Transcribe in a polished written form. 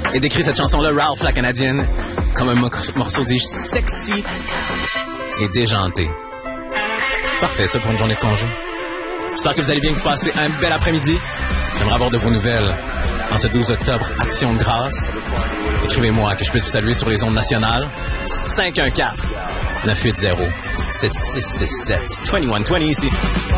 et décrit cette chanson-là, Ralph la Canadienne, comme un morceau dit sexy et déjanté. Parfait, ça pour une journée de congé. J'espère que vous allez bien, que vous passez un bel après-midi. J'aimerais avoir de vos nouvelles en ce 12 octobre, Action de grâce. Écrivez-moi que je puisse vous saluer sur les ondes nationales. 514-980-7667. 2120 ici.